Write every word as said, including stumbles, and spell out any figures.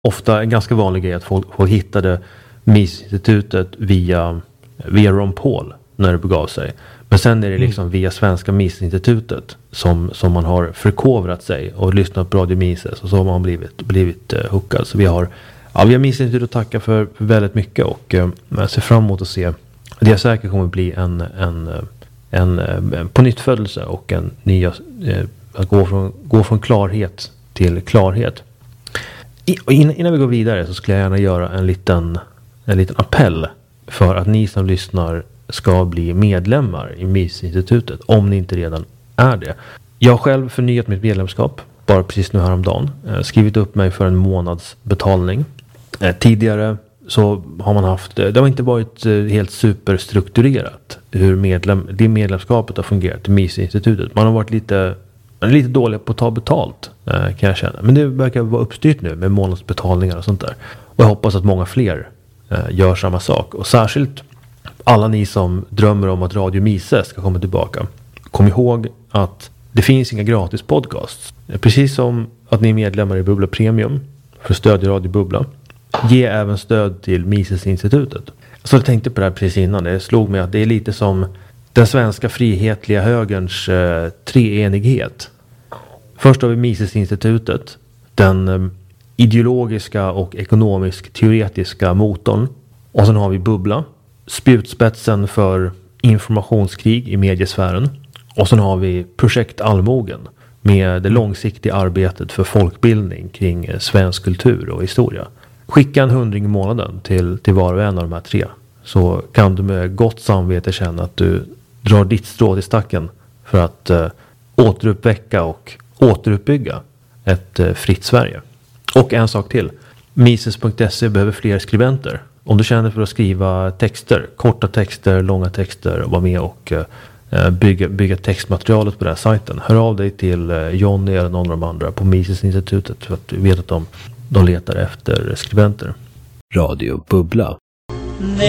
ofta en ganska vanlig grej att folk, folk hittade Misesinstitutet via, via Ron Paul när det begav sig. Men sen är det liksom mm. via Svenska Misesinstitutet som, som man har förkovrat sig och lyssnat på Radio Mises, och så har man blivit, blivit uh, hookad. Så vi har, ja, vi har Misesinstitutet att tacka för, för väldigt mycket, och uh, jag ser fram emot att se. Det är säkert kommer bli en, en, en, en på nytt födelse och en nya, uh, att gå från, gå från klarhet till klarhet. I, innan, innan vi går vidare så skulle jag gärna göra en liten, en liten appell för att ni som lyssnar ska bli medlemmar i Misesinstitutet, om ni inte redan är det. Jag har själv förnyat mitt medlemskap bara precis nu häromdagen. Eh, skrivit upp mig för en månads betalning. Eh, tidigare så har man haft, det har inte varit eh, helt superstrukturerat hur medlem, det medlemskapet har fungerat i Misesinstitutet. Man har varit lite, man är lite dålig på att ta betalt, eh, kan jag känna. Men det verkar vara uppstyrt nu med månadsbetalningar och sånt där. Och jag hoppas att många fler eh, gör samma sak. Och särskilt alla ni som drömmer om att Radio Mises ska komma tillbaka. Kom ihåg att det finns inga gratis podcasts. Precis som att ni är medlemmar i Bubbla Premium för att stödja Radio Bubbla. Ge även stöd till Misesinstitutet. Så jag tänkte på det här precis innan. Det slog mig att det är lite som den svenska frihetliga högerns eh, treenighet. Först har vi Misesinstitutet. Den eh, ideologiska och ekonomisk teoretiska motorn. Och sen har vi Bubbla. Spjutspetsen för informationskrig i mediesfären. Och sen har vi Projekt Allmogen med det långsiktiga arbetet för folkbildning kring svensk kultur och historia. Skicka en hundring i månaden till, till var och en av de här tre, så kan du med gott samvete känna att du drar ditt strå till stacken för att eh, återuppväcka och återuppbygga ett eh, fritt Sverige. Och en sak till. Mises punkt se behöver fler skribenter. Om du känner för att skriva texter, korta texter, långa texter, och vara med och uh, bygga, bygga textmaterialet på den här sajten. Hör av dig till uh, Johnny eller någon av de andra på Misesinstitutet, för att du vet att de, de letar efter skribenter. Radio Bubbla.